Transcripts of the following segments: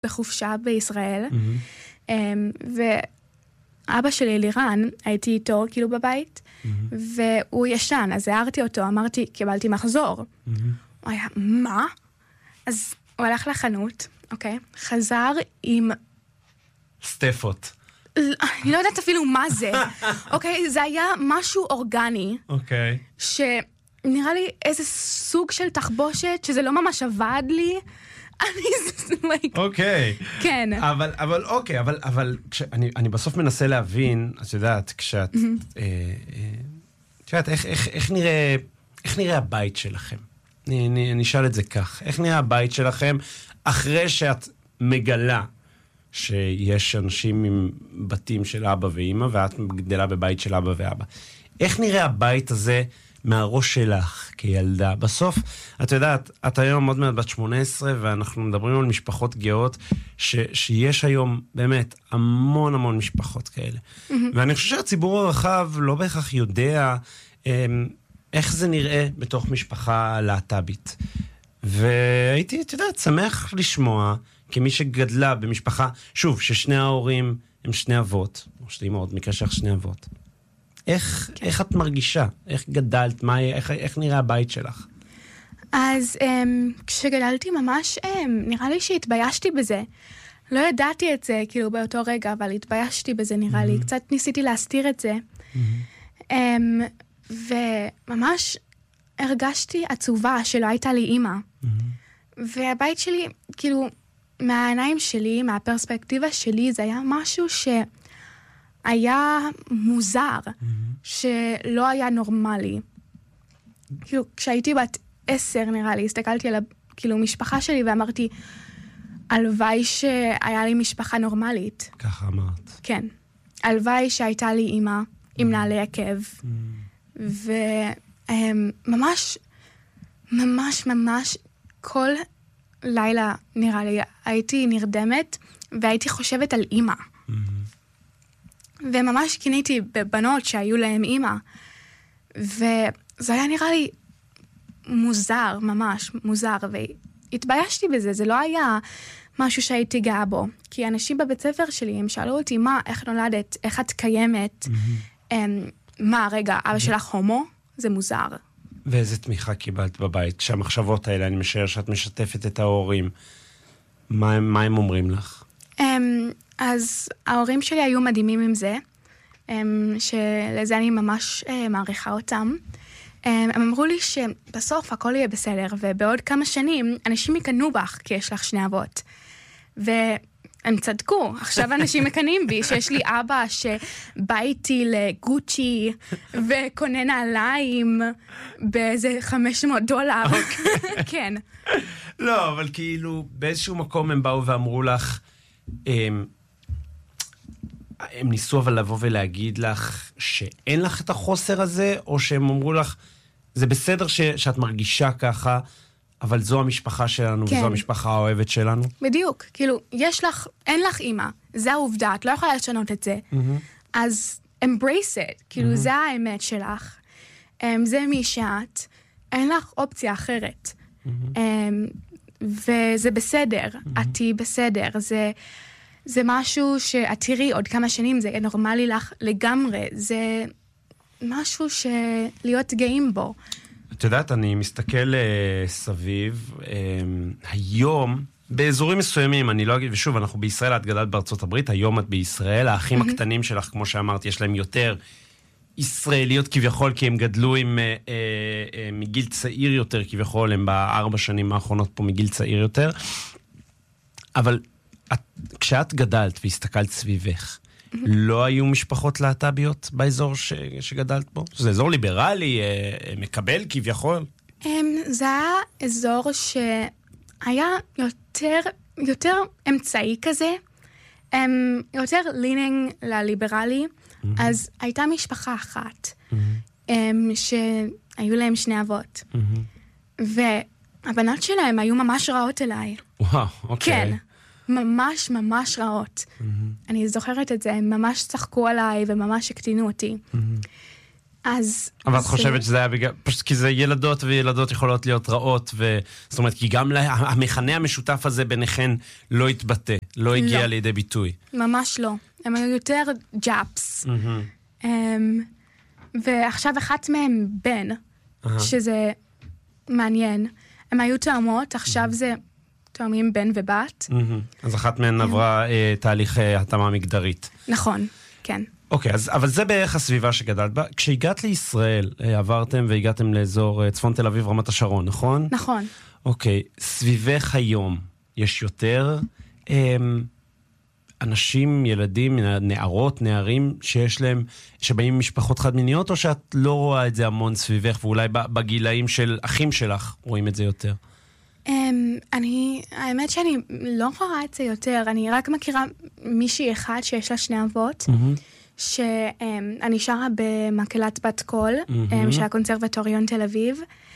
בחופשה בישראל, ואבא שלי לירן, הייתי איתו כאילו בבית, והוא ישן, אז הערתי אותו, אמרתי, קיבלתי מחזור. הוא היה, מה? אז הוא הלך לחנות, אוקיי? חזר עם... סטפות. אני לא יודעת אפילו מה זה. אוקיי? זה היה משהו אורגני. אוקיי. שנראה לי איזה סוג של תחבושת, שזה לא ממש עבד לי. אוקיי. כן. אבל אוקיי, אבל אני בסוף מנסה להבין, את יודעת, כשאת... את יודעת, איך נראה הבית שלכם? אני אשאל את זה כך. איך נראה הבית שלכם אחרי שאת מגלה שיש אנשים עם בתים של אבא ואמא, ואת גדלה בבית של אבא ואבא? איך נראה הבית הזה מהראש שלך כילדה? בסוף, את יודעת, את היום עוד מעט בת 18, ואנחנו מדברים על משפחות גאות, שיש היום באמת המון המון משפחות כאלה. ואני חושב שהציבור הרחב לא בהכרח יודע איך זה נראה בתוך משפחה להט"בית. והייתי, את יודעת, שמח לשמוע, כמי שגדלה במשפחה, שוב, ששני ההורים הם שני אבות, או שתי אמהות, מקרה שלך שני אבות. איך את מרגישה? איך גדלת? איך נראה הבית שלך? אז כשגדלתי ממש, נראה לי שהתביישתי בזה. לא ידעתי את זה, כאילו, באותו רגע, אבל התביישתי בזה, נראה לי. קצת ניסיתי להסתיר את זה. וממש הרגשתי עצובה שלא הייתה לי אימא. והבית שלי, כאילו, מהעיניים שלי, מהפרספקטיבה שלי, זה היה משהו שהיה מוזר, שלא היה נורמלי. כאילו, כשהייתי בת 10, נראה לי, הסתכלתי על כאילו, משפחה שלי ואמרתי, הלוואי שהיה לי משפחה נורמלית. ככה אמרת. כן. הלוואי שהייתה לי אימא עם נעלי עקב. וממש, ממש, כל לילה, נראה לי, הייתי נרדמת, והייתי חושבת על אימא. וממש קניתי בבנות שהיו להם אימא. וזה היה נראה לי מוזר, ממש מוזר, והתביישתי בזה, זה לא היה משהו שהייתי גאה בו. כי אנשים בבית ספר שלי, הם שאלו אותי, מה, איך נולדת, איך את קיימת, מה, רגע, אבא שלך הומו? זה מוזר. ואיזה תמיכה קיבלת בבית? כשהמחשבות האלה, אני משער שאת משתפת את ההורים. מה הם אומרים לך? אז ההורים שלי היו מדהימים עם זה, שלזה אני ממש מעריכה אותם. הם אמרו לי שבסוף הכל יהיה בסדר, ובעוד כמה שנים אנשים יקנו בך, כי יש לך שני אבות. הם צדקו, עכשיו אנשים מקנים בי, שיש לי אבא שבא איתי לגוצ'י, וקונה נעליים באיזה $500. כן. לא, אבל כאילו, באיזשהו מקום הם באו ואמרו לך, הם ניסו אבל לבוא ולהגיד לך שאין לך את החוסר הזה, או שהם אמרו לך, זה בסדר שאת מרגישה ככה, אבל זו המשפחה שלנו, כן. וזו המשפחה האוהבת שלנו. בדיוק, כאילו, אין לך אימא, זה העובדה, את לא יכולה לשנות את זה, אז embrace it, כאילו, זה האמת שלך, זה מי שאת, אין לך אופציה אחרת, וזה בסדר, את תהי בסדר, זה משהו שאת תראי עוד כמה שנים, זה יהיה נורמלי לך לגמרי, זה משהו להיות גאים בו. את יודעת, אני מסתכל סביב, היום, באזורים מסוימים, אני לא אגיד, ושוב, אנחנו בישראל, את גדלת בארצות הברית, היום את בישראל, האחים הקטנים שלך, כמו שאמרת, יש להם יותר ישראליות כביכול, כי הם גדלו מגיל צעיר יותר כביכול, הם ב4 שנים האחרונות פה מגיל צעיר יותר, אבל כשאת גדלת והסתכלת סביבך, לא היו משפחות להט"ביות באזור שגדלת בו? זה אזור ליברלי, מקבל כביכול? זה היה אזור שהיה יותר אמצעי כזה, יותר leaning לליברלי, אז הייתה משפחה אחת, שהיו להם שני אבות. והבנות שלהם היו ממש רעות אליי. וואו, אוקיי. כן. ממש רעות. אני זוכרת את זה, הם ממש צחקו עליי וממש הקטינו אותי. אז... אבל את חושבת שזה היה בגלל... פשוט כי זה ילדות וילדות יכולות להיות רעות, זאת אומרת, כי גם המכנה המשותף הזה ביניכן לא התבטא, לא הגיע לידי ביטוי. ממש לא. הם היו יותר ג'אפס. ועכשיו אחת מהם בן, שזה מעניין. הם היו תאומות, עכשיו זה תאומים בן ובת. אז אחת מהן עברה תהליך התאמה מגדרית. נכון, כן. אוקיי, אבל זה בערך הסביבה שגדלת בה. כשהגעת לישראל, עברתם והגעתם לאזור צפון תל אביב, רמת השרון, נכון? נכון. אוקיי, סביבך היום יש יותר אנשים, ילדים, נערות, נערים שיש להם, שבאים משפחות חד-מיניות, או שאת לא רואה את זה המון סביבך, ואולי בגילאים של אחים שלך רואים את זה יותר? האמת שאני לא רואה את זה יותר, אני רק מכירה מישהי אחד שיש לה 2 אבות, שאני שרה במקהלת בת קול, של הקונסרבטוריון תל אביב,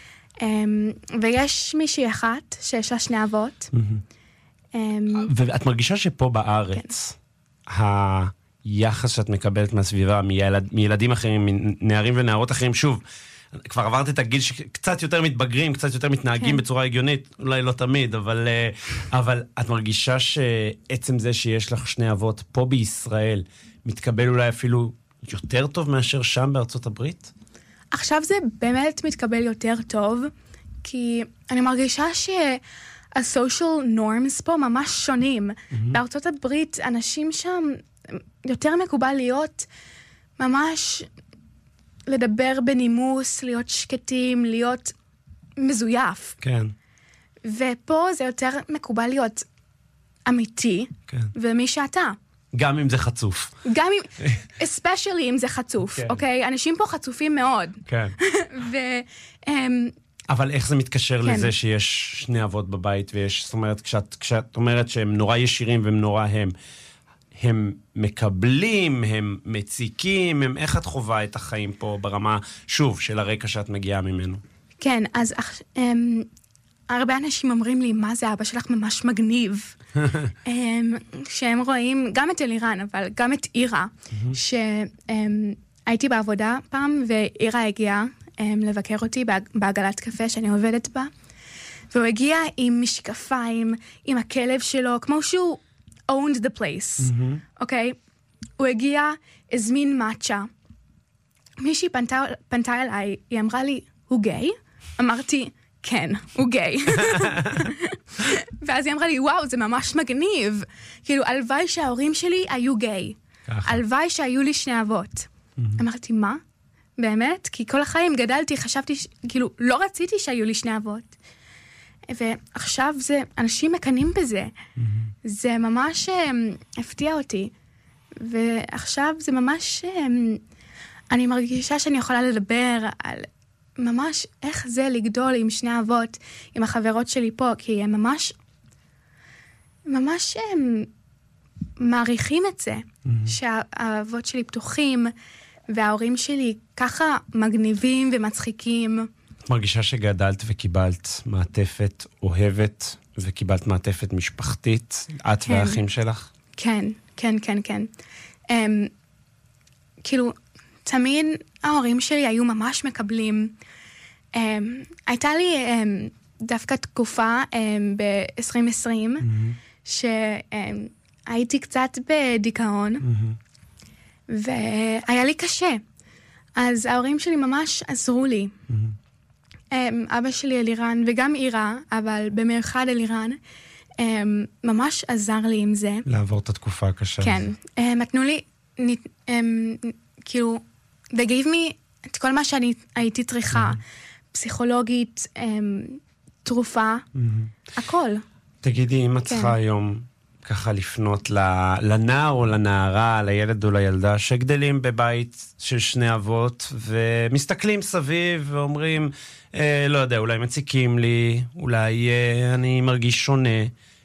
ויש מישהי אחת שיש לה 2 אבות. ואת מרגישה שפה בארץ, היחס שאת מקבלת מהסביבה, מילדים אחרים, מנערים ונערות אחרים, שוב, כבר עברת את הגיל שקצת יותר מתבגרים, קצת יותר מתנהגים בצורה הגיונית, אולי לא תמיד, אבל את מרגישה שעצם זה שיש לך 2 אבות פה בישראל, מתקבל אולי אפילו יותר טוב מאשר שם בארצות הברית? עכשיו זה באמת מתקבל יותר טוב, כי אני מרגישה שה-social norms פה ממש שונים. בארצות הברית אנשים שם יותר מקובל להיות ממש לדבר בנימוס, להיות שקטים, להיות מזויף. כן. ופה זה יותר מקובל להיות אמיתי, כן. ומי שאתה. גם אם זה חצוף. גם אם, especially אם זה חצוף, כן. אוקיי? אנשים פה חצופים מאוד. כן. אבל איך זה מתקשר כן. לזה שיש 2 אבות בבית, ויש, זאת אומרת, כשאת אומרת שהם נורא ישירים והם נורא הם מקבלים, הם מציקים, איך את חובה את החיים פה ברמה, שוב, של הרקע שאת מגיעה ממנו? כן, אז הרבה אנשים אומרים לי, מה זה, אבא שלך ממש מגניב. שהם רואים גם את אלירן, אבל גם את אירה, שהייתי בעבודה פעם, ואירה הגיעה לבקר אותי בעגלת קפה שאני עובדת בה, והוא הגיע עם משקפיים, עם הכלב שלו, כמו שהוא owned the place, אוקיי? הוא הגיע, הזמין מאצ'ה. מישהי פנתה אליי, היא אמרה לי, הוא גיי? אמרתי, כן, הוא גיי. ואז היא אמרה לי, וואו, זה ממש מגניב. כאילו, הלוואי שההורים שלי היו גיי. הלוואי שהיו לי 2 אבות. אמרתי, מה? באמת? כי כל החיים גדלתי, חשבתי, כאילו, לא רציתי שהיו לי 2 אבות. ועכשיו זה, אנשים מקנים בזה. זה ממש הפתיע אותי. ועכשיו זה ממש, אני מרגישה שאני יכולה לדבר על ממש איך זה לגדול עם 2 אבות, עם החברות שלי פה, כי הם ממש מעריכים את זה, שהאבות שלי פתוחים, וההורים שלי ככה מגניבים ומצחיקים. את מרגישה שגדלת וקיבלת מעטפת אוהבת, וקיבלת מעטפת משפחתית, את כן. והאחים שלך? כן, כן, כן, כן. כאילו, תמיד ההורים שלי היו ממש מקבלים. הייתה לי דווקא תקופה ב-2020, שהייתי קצת בדיכאון, והיה לי קשה. אז ההורים שלי ממש עזרו לי. אבא שלי אלירן, וגם אירה, אבל במיוחד אלירן, ממש עזר לי עם זה. לעבור את התקופה הקשה. כן. נתנו לי, כאילו, they gave me את כל מה שאני הייתי צריכה, פסיכולוגית, תרופה, הכל. תגידי, אם את צריכה היום ככה לפנות לנער או לנערה, לילד או לילדה, שגדלים בבית של 2 אבות, ומסתכלים סביב ואומרים, לא יודע, אולי מציקים לי, אולי אני מרגיש שונה.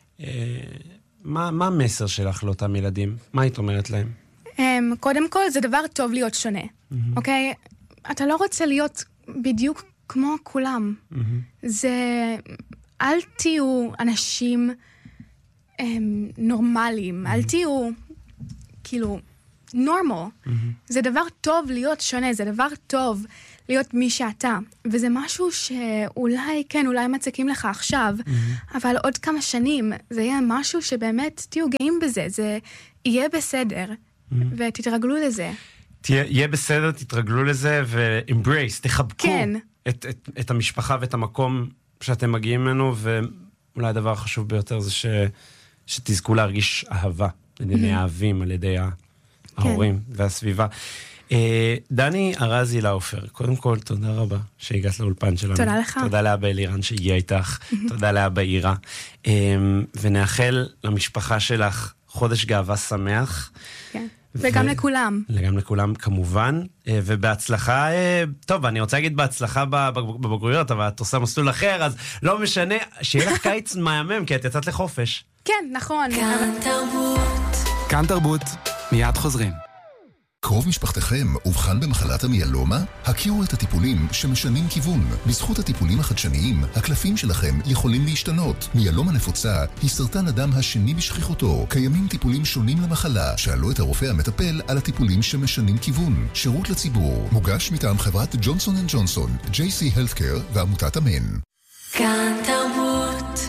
מה המסר שלך לאותם ילדים? מה היית אומרת להם? קודם כל, זה דבר טוב להיות שונה, אוקיי? אתה לא רוצה להיות בדיוק כמו כולם. זה, אל תהיו אנשים נורמליים, אל תהיו, כאילו, normal. זה דבר טוב להיות שונה, זה דבר טוב להיות מי שאתה. וזה משהו שאולי, כן, אולי מצקים לך עכשיו, אבל עוד כמה שנים זה יהיה משהו שבאמת תהיו גאים בזה, זה יהיה בסדר, ותתרגלו לזה. יהיה בסדר, תתרגלו לזה, ו-embrace, תחבקו את המשפחה ואת המקום שאתם מגיעים ממנו, ואולי הדבר החשוב ביותר זה שתזכו להרגיש אהבה, נאהבים על ידי ההורים והסביבה. דני ארזי לאופר, קודם כל תודה רבה שהגעת לאולפן שלנו. תודה לך. תודה לאבא אלירן שהגיע איתך, תודה לאבא אירה, ונאחל למשפחה שלך חודש גאווה שמח. כן. וגם לכולם. גם לכולם כמובן, ובהצלחה, טוב, אני רוצה להגיד בהצלחה בבגרויות, אבל את עושה מסלול אחר, אז לא משנה, שיהיה לך קיץ מהמם, כי את יצאת לחופש. כן, נכון. כאן תרבות. כאן תרבות, מיד חוזרים. קרוב משפחתכם אובחן במחלת המיאלומה? הכירו את הטיפולים שמשנים כיוון. בזכות הטיפולים החדשניים, הקלפים שלכם יכולים להשתנות. מיאלומה נפוצה היא סרטן הדם השני בשכיחותו. קיימים טיפולים שונים למחלה. שאלו את הרופא המטפל על הטיפולים שמשנים כיוון. שירות לציבור. מוגש מטעם חברת ג'ונסון & ג'ונסון, JC Healthcare ועמותת אמן. כאן תרבות.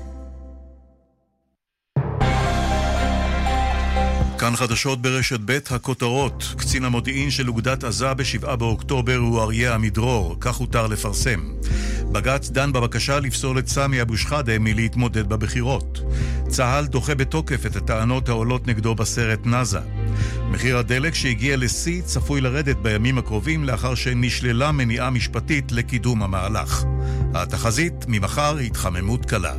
כאן חדשות ברשת ב' הכותרות. קצין המודיעין של אוגדת עזה ב7 באוקטובר הוא אריה עמידרור, כך הותר לפרסם. בג"ץ דן בבקשה לפסול את סמי אבו שחאדה מלהתמודד בבחירות. צה"ל דוחה בתוקף את הטענות העולות נגדו בסרט נאזה. מחיר הדלק שהגיע לשיא צפוי לרדת בימים הקרובים לאחר שנשללה מניעה משפטית לקידום המהלך. התחזית ממחר התחממות קלה.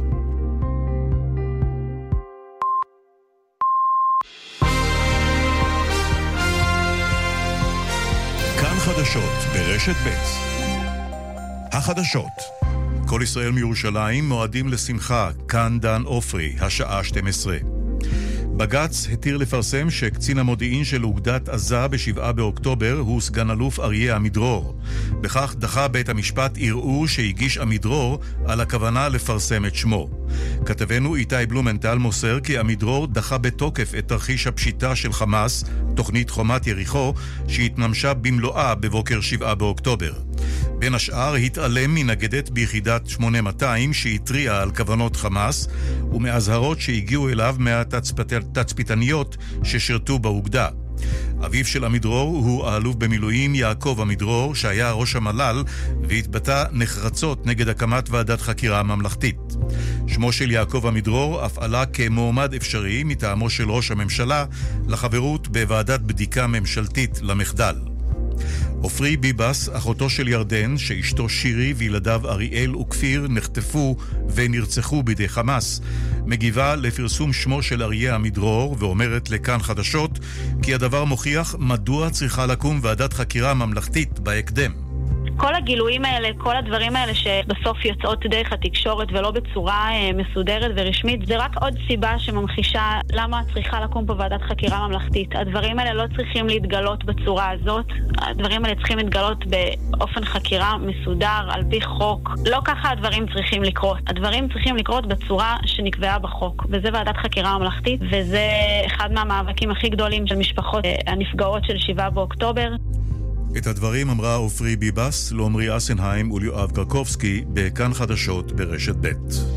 חדשות ברשת ב'. החדשות. כל ישראל מירושלים מועדים לשמחה, כאן דן אופרי, השעה 12. בג"ץ התיר לפרסם שקצין המודיעין של אוגדת עזה ב7 באוקטובר הוא סגן אלוף אריה עמידרור. בכך דחה בית המשפט ערעור שהגיש עמידרור על הכוונה לפרסם את שמו. כתבנו איתי בלומנטל מוסר כי עמידרור דחה בתוקף את תרחיש הפשיטה של חמאס, תוכנית חומת יריחו, שהתממשה במלואה בבוקר 7 באוקטובר. בין השאר התעלם מנגדת ביחידת 8200 שהטריעה על כוונות חמאס ומהזהרות שהגיעו אליו מהתצפיתניות ששירתו באוגדה. אביו של עמידרור הוא האלוף במילואים יעקב עמידרור, שהיה ראש המל"ל והתבטא נחרצות נגד הקמת ועדת חקירה ממלכתית. שמו של יעקב עמידרור אף עלה כמועמד אפשרי מטעמו של ראש הממשלה לחברות בוועדת בדיקה ממשלתית למחדל. עופרי ביבס, אחותו של ירדן, שאשתו שירי וילדיו אריאל וכפיר נחטפו ונרצחו בידי חמאס, מגיבה לפרסום שמו של אריה עמידרור ואומרת לכאן חדשות כי הדבר מוכיח מדוע צריכה לקום ועדת חקירה ממלכתית בהקדם. כל הגילויים האלה, כל הדברים האלה שבסוף יוצאות דרך התקשורת ולא בצורה מסודרת ורשמית, זה רק עוד סיבה שממחישה למה צריכה לקום פה ועדת חקירה ממלכתית. הדברים האלה לא צריכים להתגלות בצורה הזאת, הדברים האלה צריכים להתגלות באופן חקירה מסודר, על פי חוק. לא ככה הדברים צריכים לקרות. הדברים צריכים לקרות בצורה שנקבעה בחוק, וזה ועדת חקירה ממלכתית, וזה אחד מהמאבקים הכי גדולים של משפחות הנפגעות של 7 באוקטובר. את הדברים אמרה עופרי ביבס לעומרי אסנהיים וליואב קרקובסקי בכאן חדשות ברשת ב'.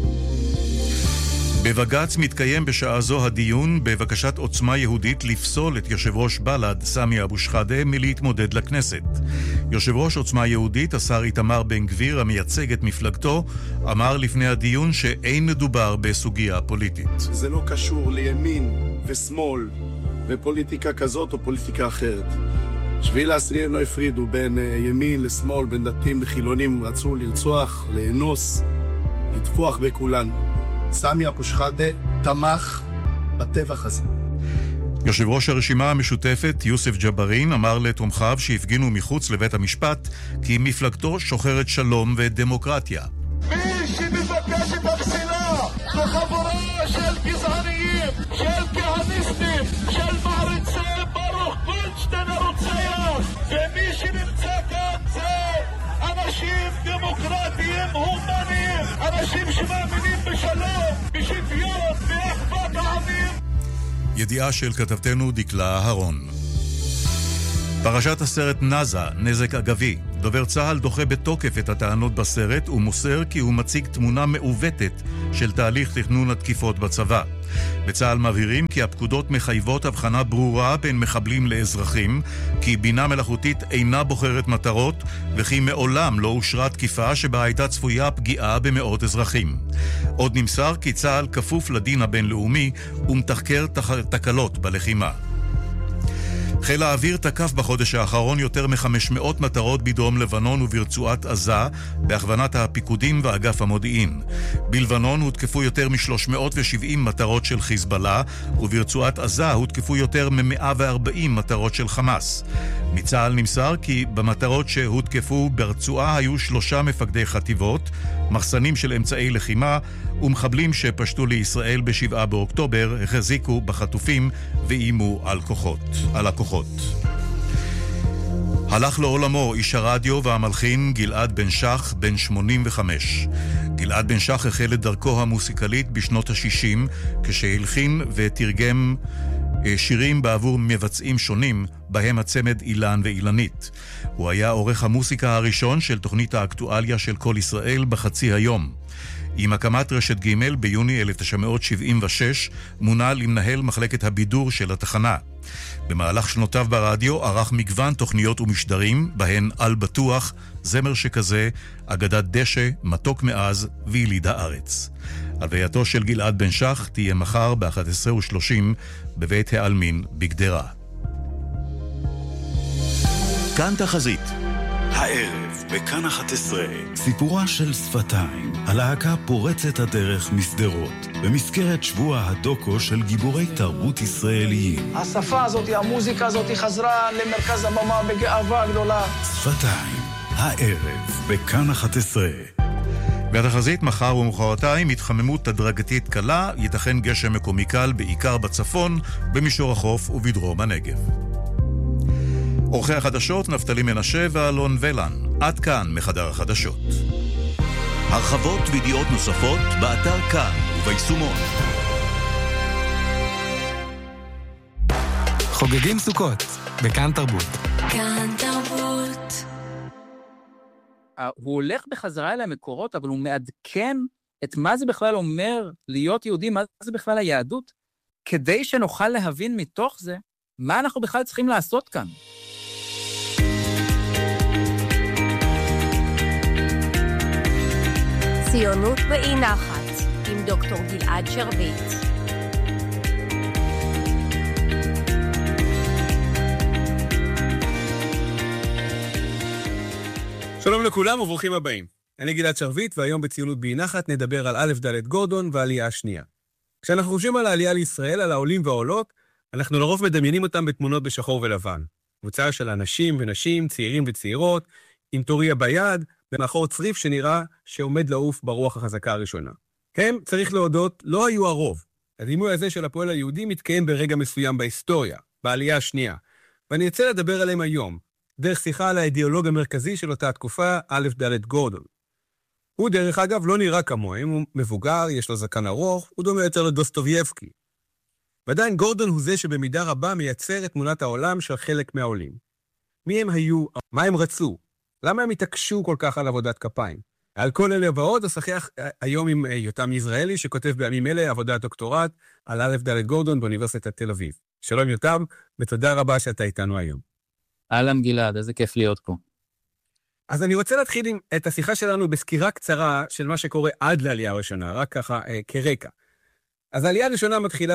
בבג"ץ מתקיים בשעה זו הדיון בבקשת עוצמה יהודית לפסול את יושב ראש בל"ד סמי אבו שחאדה מלהתמודד לכנסת. יושב ראש עוצמה יהודית, השר איתמר בן גביר המייצג את מפלגתו, אמר לפני הדיון שאין מדובר בסוגיה פוליטית. זה לא קשור לימין ושמאל ופוליטיקה כזאת או פוליטיקה אחרת. 7/10 לא הפרידו בין ימין לשמאל, בין דתיים לחילונים, רצו לרצוח, לאנוס, לטפוח בכולן. סמי אבו שחאדה תמך בטבח הזה. יושב ראש הרשימה המשותפת יוסף ג'בארין אמר לתומכיו שהפגינו מחוץ לבית המשפט כי מפלגתו שוחרת שלום ודמוקרטיה. מי שמבקש את הפסילה זו חבורה של גזעניים, של כהניסטים, של מעריצי ברוך גולדשטיין הרוצח, ומי שנמצא כאן זה אנשים דמוקרטיים הומניים, אנשים שמאמינים בשלום, בשוויון, באחוות העמים. ידיעה של כתבתנו דקלה אהרון. פרשת הסרט נזה, נזק אגבי. דובר צה"ל דוחה בתוקף את הטענות בסרט ומוסר כי הוא מציג תמונה מעוותת של תהליך תכנון התקיפות בצבא. בצה"ל מבהירים כי הפקודות מחייבות הבחנה ברורה בין מחבלים לאזרחים, כי בינה מלאכותית אינה בוחרת מטרות, וכי מעולם לא אושרה תקיפה שבה הייתה צפויה פגיעה במאות אזרחים. עוד נמסר כי צה"ל כפוף לדין הבינלאומי ומתחקר תקלות בלחימה. חיל האוויר תקף בחודש האחרון יותר מ-500 מטרות בדרום לבנון וברצועת עזה, בהכוונת הפיקודים ואגף המודיעין. בלבנון הותקפו יותר מ-370 מטרות של חיזבאללה, וברצועת עזה הותקפו יותר מ-140 מטרות של חמאס. מצה"ל נמסר כי במטרות שהותקפו ברצועה היו 3 מפקדי חטיבות, מחסנים של אמצעי לחימה, ומחבלים שפשטו לישראל ב7 באוקטובר החזיקו בחטופים ואיימו על הכוחות. הלך לעולמו איש הרדיו והמלחין גלעד בן שח, בן 85. גלעד בן שח החל את דרכו המוסיקלית בשנות ה-60, כשהלחין ותרגם שירים בעבור מבצעים שונים, בהם הצמד אילן ואילנית. הוא היה עורך המוסיקה הראשון של תוכנית האקטואליה של כל ישראל בחצי היום. עם הקמת רשת ג' ביוני 1976 מונה למנהל מחלקת הבידור של התחנה. במהלך שנותיו ברדיו ערך מגוון תוכניות ומשדרים, בהן על בטוח, זמר שכזה, אגדת דשא, מתוק מאז ויליד הארץ. הלווייתו של גלעד בן שח תהיה מחר ב-11:30 בבית העלמין בגדרה. כאן תחזית. הערב בכאן 11, סיפורה של שפתיים, הלהקה פורצת הדרך מסדרות, במזכרת שבוע הדוקו של גיבורי תרבות ישראליים. השפה הזאת, המוזיקה הזאת חזרה למרכז הבמה בגאווה גדולה. שפתיים, הערב בכאן 11. והתחזית מחר ומחרתיים התחממות הדרגתית קלה, ייתכן גשם מקומי קל בעיקר בצפון, במישור החוף ובדרום הנגב. עורכי החדשות נפתלי מנשה ואלון ולן. עד כאן מחדר החדשות. הרחבות וידיעות נוספות באתר כאן וביישומון. חוגגים סוכות בכאן תרבות. כאן תרבות. הוא הולך בחזרה אל המקורות, אבל הוא מעדכן את מה זה בכלל אומר להיות יהודי, מה זה בכלל היהדות, כדי שנוכל להבין מתוך זה מה אנחנו בכלל צריכים לעשות כאן. ציונות באי נחת, עם דוקטור גלעד שרביט. שלום לכולם וברוכים הבאים. אני גלעד שרביט, והיום בציונות באי נחת נדבר על א' ד' גורדון והעלייה השנייה. כשאנחנו חושבים על העלייה לישראל, על העולים והעולות, אנחנו לרוב מדמיינים אותם בתמונות בשחור ולבן. קבוצה של אנשים ונשים, צעירים וצעירות, עם תוריה ביד, ומאחור צריף שנראה שעומד לעוף ברוח החזקה הראשונה. הם, צריך להודות, לא היו הרוב. הדימוי הזה של הפועל היהודי מתקיים ברגע מסוים בהיסטוריה, בעלייה השנייה. ואני ארצה לדבר עליהם היום, דרך שיחה על האידיאולוג המרכזי של אותה התקופה, א' ד' גורדון. הוא דרך אגב לא נראה כמוהם, הוא מבוגר, יש לו זקן ארוך, הוא דומה יותר לדוסטובייבסקי. ועדיין גורדון הוא זה שבמידה רבה מייצר את תמונת העולם של חלק מהעולים. מי הם היו? מה הם רצו? למה הם התעקשו כל כך על עבודת כפיים? על כל אלה ועוד אשוחח היום עם יותם יזרעאלי, שכותב בימים אלה עבודת דוקטורט על א' ד' גורדון באוניברסיטת תל אביב. שלום יותם, ותודה רבה שאתה איתנו היום. אהלן גלעד, איזה כיף להיות פה. אז אני רוצה להתחיל את השיחה שלנו בסקירה קצרה של מה שקורה עד לעלייה הראשונה, רק ככה כרקע. אז העלייה הראשונה מתחילה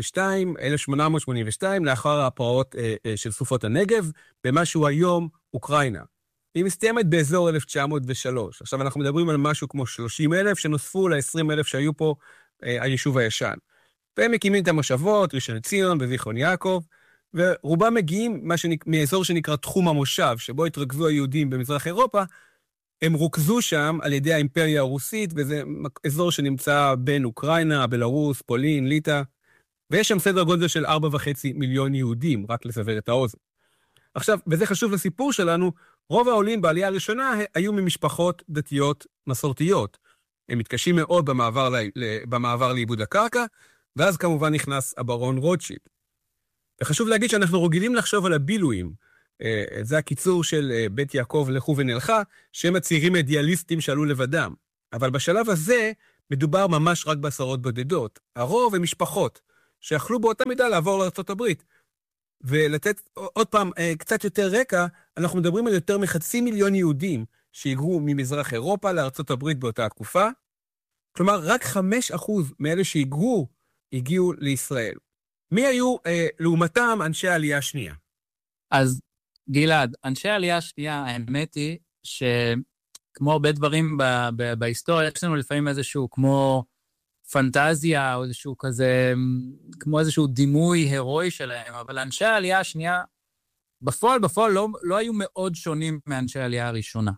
ב-1882, לאחר הפרעות של סופות הנגב, במה שהוא היום אוקראינה. היא מסתיימת באזור 1903. עכשיו אנחנו מדברים על משהו כמו 30,000 שנוספו ל-20,000 שהיו פה היישוב הישן. והם מקימים את המושבות, ראשון לציון וזיכרון יעקב, ורובם מגיעים מאזור שנקרא תחום המושב, שבו התרכזו היהודים במזרח אירופה, הם רוכזו שם על ידי האימפריה הרוסית, וזה אזור שנמצא בין אוקראינה, בלרוס, פולין, ליטא, ויש שם סדר גודל של 4.5 מיליון יהודים, רק לסבר את האוזן. עכשיו, וזה חשוב לסיפור שלנו, רוב העולים בעלייה הראשונה היו ממשפחות דתיות מסורתיות. הם מתקשים מאוד במעבר לאיבוד הקרקע, ואז כמובן נכנס הברון רוטשילד. וחשוב להגיד שאנחנו רגילים לחשוב על הבילויים, זה הקיצור של בית יעקב לכו ונלכה, שהם הצעירים האידיאליסטים שעלו לבדם. אבל בשלב הזה מדובר ממש רק בעשרות בודדות. הרוב הם משפחות שיכלו באותה מידה לעבור לארצות הברית. ולתת עוד פעם קצת יותר רקע, אנחנו מדברים על יותר מ500,000 יהודים שהיגרו ממזרח אירופה לארצות הברית באותה התקופה. כלומר, רק 5% מאלה שהיגרו הגיעו לישראל. מי היו לעומתם אנשי העלייה השנייה? אז גלעד, אנשי העלייה השנייה, האמת היא שכמו הרבה דברים בהיסטוריה, יש לנו לפעמים איזשהו כמו פנטזיה, או איזשהו כזה, כמו איזשהו דימוי הירואי שלהם, אבל אנשי העלייה השנייה, בפועל לא היו מאוד שונים מאנשי העלייה הראשונה,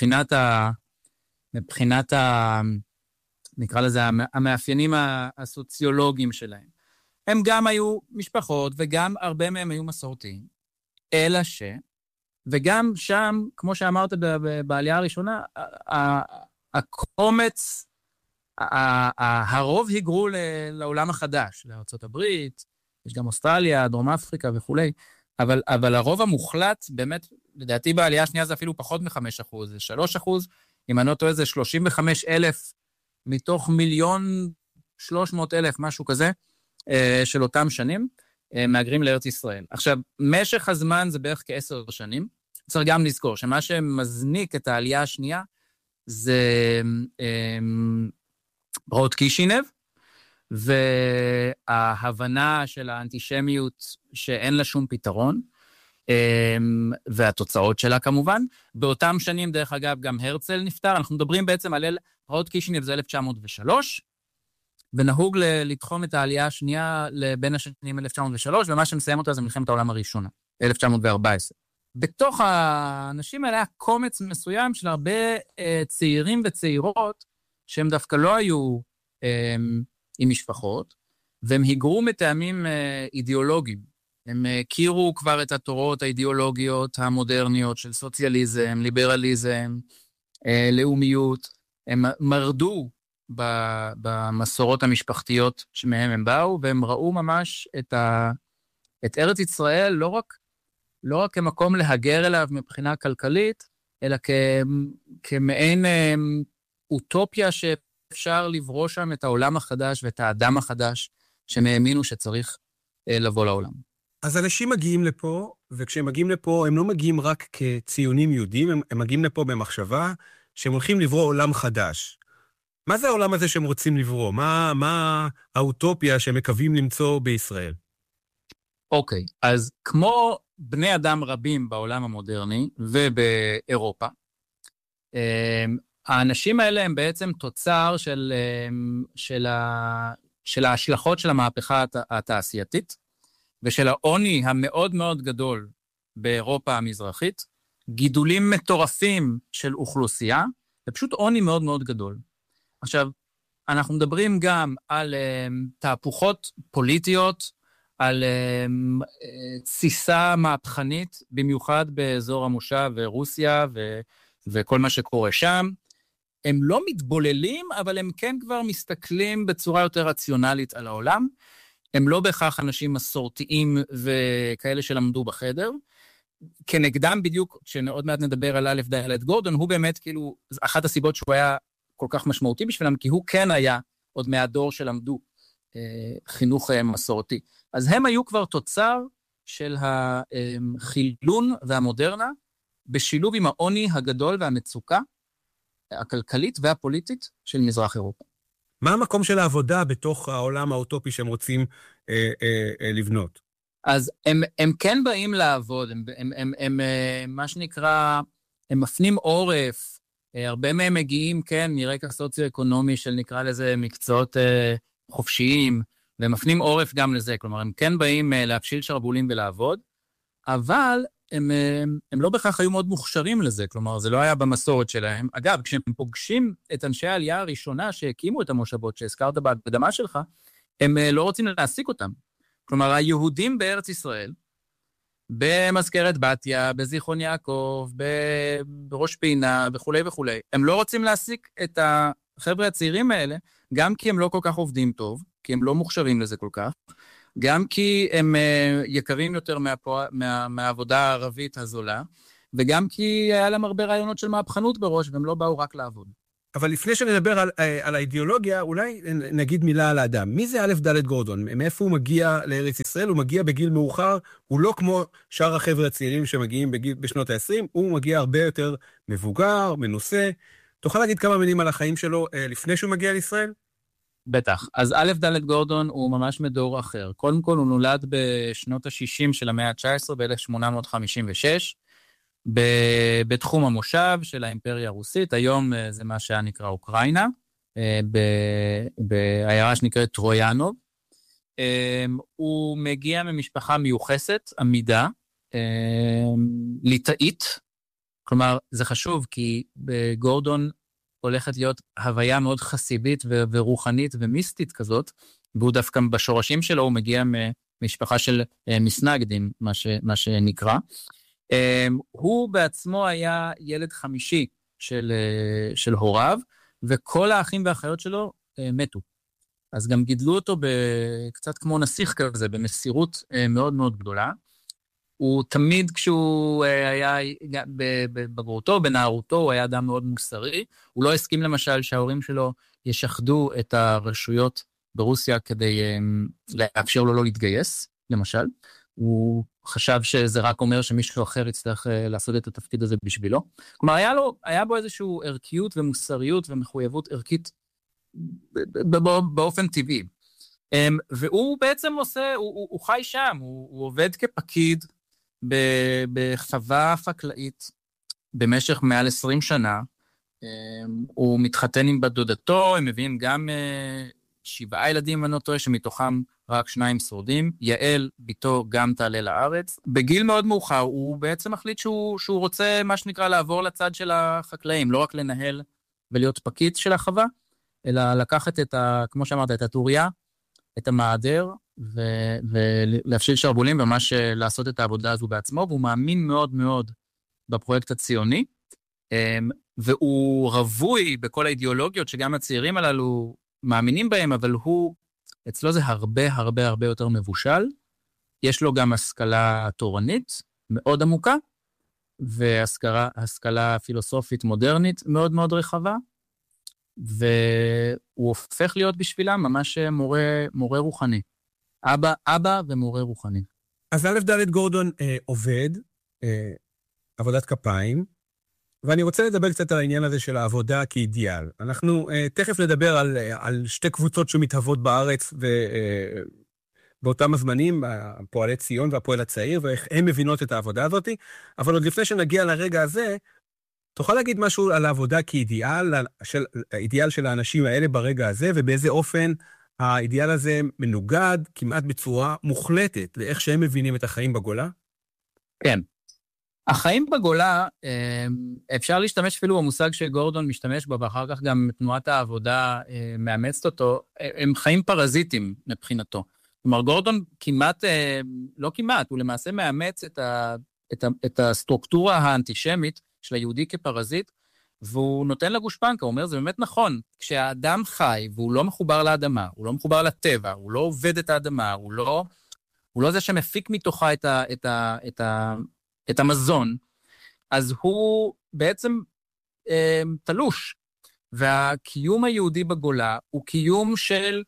מבחינת נקרא לזה, המאפיינים הסוציולוגיים שלהם. הם גם היו משפחות, וגם הרבה מהם היו מסורתיים. אלא וגם שם, כמו שאמרת בעלייה הראשונה, הקומץ, הרוב היגרו לעולם החדש, לארצות הברית, יש גם אוסטרליה, דרום אפריקה וכו'. אבל הרוב המוחלט, באמת, לדעתי בעלייה השנייה זה אפילו פחות מ5%, זה 3%, אם אני לא טועה זה 35,000 מתוך 1,300,000, משהו כזה, של אותם שנים, מהגרים לארץ ישראל. עכשיו, משך הזמן זה בערך כ10 שנים. צריך גם לזכור שמה שמזניק את העלייה השנייה, זה פרעות קישינב, וההבנה של האנטישמיות שאין לה שום פתרון, והתוצאות שלה כמובן. באותם שנים, דרך אגב, גם הרצל נפטר. אנחנו מדברים בעצם על פרעות קישינב, זה 1903, ונהוג לתחום את העלייה השנייה בין השנים 1903, ומה שמסיים אותה זה מלחמת העולם הראשונה, 1914. בתוך האנשים האלה היה קומץ מסוים של הרבה צעירים וצעירות, שהם דווקא לא היו עם משפחות, והם היגרו מטעמים אידיאולוגיים. הם הכירו כבר את התורות האידיאולוגיות המודרניות של סוציאליזם, ליברליזם, לאומיות. הם מרדו במסורות המשפחתיות שמהם הם באו, והם ראו ממש את ארץ ישראל לא רק כמקום להגר אליו מבחינה כלכלית, אלא כמעין אוטופיה שאפשר לברוא שם את העולם החדש ואת האדם החדש שהם האמינו שצריך לבוא לעולם. אז אנשים מגיעים לפה, וכשהם מגיעים לפה הם לא מגיעים רק כציונים יהודים, הם מגיעים לפה במחשבה שהם הולכים לברוא עולם חדש. מה זה העולם הזה שהם רוצים לברוא? מה האוטופיה שהם מקווים למצוא בישראל? אוקיי, אז כמו בני אדם רבים בעולם המודרני ובאירופה, האנשים האלה הם בעצם תוצר של ההשלכות של המהפכה התעשייתית, ושל העוני המאוד מאוד גדול באירופה המזרחית, גידולים מטורפים של אוכלוסייה, ופשוט עוני מאוד מאוד גדול. עכשיו, אנחנו מדברים גם על תהפוכות פוליטיות, על תסיסה מהפכנית, במיוחד באזור המושב ורוסיה וכל מה שקורה שם. הם לא מתבוללים, אבל הם כן כבר מסתכלים בצורה יותר רציונלית על העולם. הם לא בהכרח אנשים מסורתיים וכאלה שלמדו בחדר. כנגדם בדיוק, כשעוד מעט נדבר על א' ד' גורדון, הוא באמת כאילו, אחת הסיבות שהוא היה כל כך משמעותי בשבילם, כי הוא כן היה עוד מהדור שלמדו חינוך מסורתי. אז הם היו כבר תוצר של החילון והמודרנה, בשילוב עם העוני הגדול והמצוקה, הכלכלית והפוליטית של מזרח אירופה. מה המקום של העבודה בתוך העולם האוטופי שהם רוצים לבנות? אז הם כן באים לעבוד, הם מה שנקרא, הם מפנים עורף, הרבה מהם מגיעים, כן, מרקע סוציו-אקונומי של נקרא לזה מקצועות חופשיים, והם מפנים עורף גם לזה, כלומר, הם כן באים להפשיל שרבולים ולעבוד, אבל הם לא בכך היו מאוד מוכשרים לזה, כלומר, זה לא היה במסורת שלהם. אגב, כשהם פוגשים את אנשי העלייה הראשונה שהקימו את המושבות, שהזכרת בהקדמה שלך, הם לא רוצים להעסיק אותם. כלומר, היהודים בארץ ישראל, במזכרת בתיה, בזיכרון יעקב, בראש פינה וכו' וכו', הם לא רוצים להעסיק את החבר'ה הצעירים האלה, גם כי הם לא כל כך עובדים טוב, כי הם לא מוכשרים לזה כל כך, גם כי הם יקרים יותר מהעבודה הערבית הזולה, וגם כי היה להם הרבה רעיונות של מהפכנות בראש, והם לא באו רק לעבוד. אבל לפני שנדבר על האידיאולוגיה, אולי נגיד מילה על האדם. מי זה א' ד' גורדון? מאיפה הוא מגיע לארץ ישראל? הוא מגיע בגיל מאוחר, הוא לא כמו שאר החבר'ה הצעירים שמגיעים בשנות ה-20, הוא מגיע הרבה יותר מבוגר, מנוסה. תוכל להגיד כמה מילים על החיים שלו לפני שהוא מגיע לישראל? בטח. אז א' ד' גורדון הוא ממש מדור אחר. קודם כל הוא נולד בשנות ה-60 של המאה ה-19, ב-1856, בתחום המושב של האימפריה הרוסית, היום זה מה שהיה נקרא אוקראינה, בעיירה שנקראת טרויאנוב. הוא מגיע ממשפחה מיוחסת, עמידה, ליטאית, כלומר זה חשוב כי בגורדון הולכת להיות הוויה מאוד חסידית ורוחנית ומיסטית כזאת, והוא דווקא בשורשים שלו הוא מגיע ממשפחה של מסנגדים, מה שנקרא. הוא בעצמו היה ילד חמישי של הוריו, וכל האחים והאחיות שלו מתו. אז גם גידלו אותו קצת כמו נסיך כזה, במסירות מאוד מאוד גדולה. הוא תמיד כשהוא היה בבגרותו, בנערותו, הוא היה אדם מאוד מוסרי. הוא לא הסכים למשל שההורים שלו ישחדו את הרשויות ברוסיה כדי לאפשר לו לא להתגייס, למשל. הוא חשב שזה רק אומר שמישהו אחר יצטרך לעשות את התפקיד הזה בשבילו. כלומר, היה בו איזשהו ערכיות ומוסריות ומחויבות ערכית באופן טבעי. והוא בעצם הוא חי שם, הוא עובד כפקיד בחווה חקלאית במשך מעל 20 שנה. הוא מתחתן עם בת דודתו, הם מביאים גם 7 ילדים ונותו, שמתוכם רק 2 שורדים. יעל, ביתו, גם תעלה לארץ. בגיל מאוד מאוחר, הוא בעצם מחליט שהוא רוצה, מה שנקרא, לעבור לצד של החקלאים, לא רק לנהל ולהיות פקיד של החווה, אלא לקחת כמו שאמרת, את הטוריה, את המעדר, ולהפשיל שרבולים, וממש לעשות את העבודה הזו בעצמו, והוא מאמין מאוד מאוד בפרויקט הציוני, והוא רבוי בכל האידיאולוגיות שגם הצעירים הללו מאמינים בהם, אבל אצלו זה הרבה הרבה הרבה יותר מבושל. יש לו גם השכלה תורנית מאוד עמוקה, והשכלה פילוסופית מודרנית מאוד מאוד רחבה, והוא הופך להיות בשבילם ממש מורה רוחני. אבא ומורה רוחני. אז א' ד' גורדון עובד, עבודת כפיים, ואני רוצה לדבר קצת על העניין הזה של העבודה כאידיאל. אנחנו תכף נדבר על 2 קבוצות שמתהוות בארץ, ובאותם הזמנים, הפועלי ציון והפועל הצעיר, ואיך הם מבינות את העבודה הזאת, אבל עוד לפני שנגיע לרגע הזה, תוכל להגיד משהו על העבודה כאידיאל, האידיאל של האנשים האלה ברגע הזה, ובאיזה אופן האידיאל הזה מנוגד כמעט בצורה מוחלטת לאיך שהם מבינים את החיים בגולה? כן. החיים בגולה, אפשר להשתמש אפילו במושג שגורדון משתמש בו, ואחר כך גם תנועת העבודה מאמצת אותו, הם חיים פרזיטים מבחינתו. כלומר, גורדון לא כמעט, הוא למעשה מאמץ את הסטרוקטורה האנטישמית של היהודי כפרזיט, והוא נותן לה גושפנקה, הוא אומר, זה באמת נכון, כשהאדם חי, והוא לא מחובר לאדמה, הוא לא מחובר לטבע, הוא לא עובד את האדמה, הוא לא זה שמפיק מתוכה את המזון, אז הוא בעצם תלוש, והקיום היהודי בגולה הוא קיום של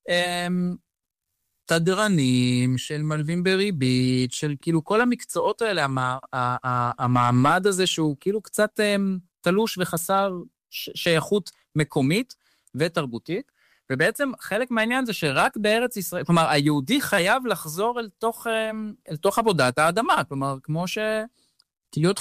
תדרנים, של מלווים בריבית, של כאילו כל המקצועות האלה, המעמד הזה שהוא כאילו קצת תלוש וחסר שייכות מקומית ותרבותית, ובעצם חלק מהעניין זה שרק בארץ ישראל, כלומר היהודי חייב לחזור אל תוך עבודת האדמה, כלומר כמו להיות